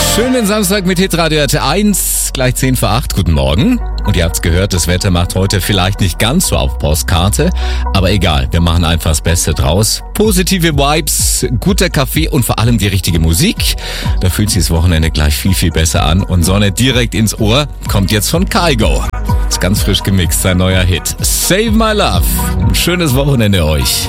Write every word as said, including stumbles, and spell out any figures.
Schönen Samstag mit Hitradio R T eins, gleich zehn vor acht. Guten Morgen. Und ihr habt's gehört, das Wetter macht heute vielleicht nicht ganz so auf Postkarte, aber egal, wir machen einfach das Beste draus. Positive Vibes, guter Kaffee und vor allem die richtige Musik. Da fühlt sich das Wochenende gleich viel, viel besser an und Sonne direkt ins Ohr kommt jetzt von Kygo. Ist ganz frisch gemixt, sein neuer Hit. Save My Love. Ein schönes Wochenende euch.